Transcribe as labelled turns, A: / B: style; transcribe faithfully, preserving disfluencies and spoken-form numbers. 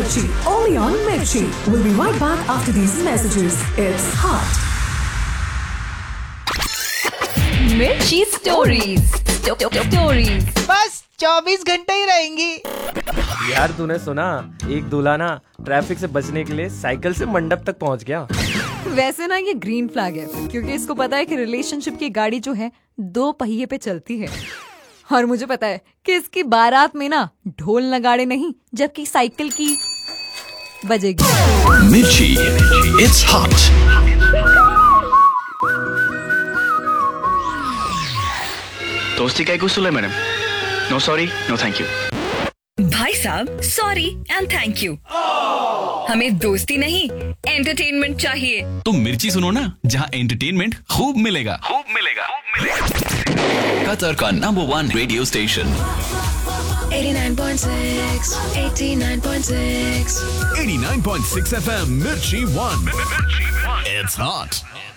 A: Mirchi, only on Mirchi. We'll be right back after these messages. It's hot.
B: Mirchi stories. Stories.
C: बस चौबीस घंटे ही रहेंगी।
D: यार तूने सुना, एक दूल्हा ना ट्रैफिक से बचने के लिए साइकिल से मंडप तक पहुंच गया।
B: वैसे ना ये ग्रीन फ्लैग है, क्योंकि इसको पता है कि रिलेशनशिप की गाड़ी जो है दो पहिए पे चलती है। और मुझे पता है कि इसकी बारात में ना ढोल नगाड़े नहीं, जबकि साइकिल की बजेगी।
E: मिर्ची, इट्स हॉट।
F: दोस्ती का कुछ madam. No sorry, no thank you.
G: भाई साहब, सॉरी एंड थैंक यू। हमें दोस्ती नहीं, एंटरटेनमेंट चाहिए।
E: तो मिर्ची सुनो ना, जहाँ एंटरटेनमेंट खूब मिलेगा। खूब मिलेगा, खूब मिलेगा। कतर का number one radio station.
H: eighty-nine point six, eighty-nine point six,
E: eighty-nine point six F M, Mirchi One. It's hot.